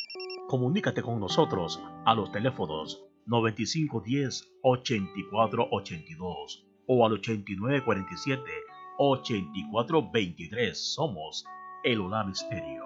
Comunícate con nosotros a los teléfonos 9510-8482 o al 8947-8423. Somos El Hogar Estéreo.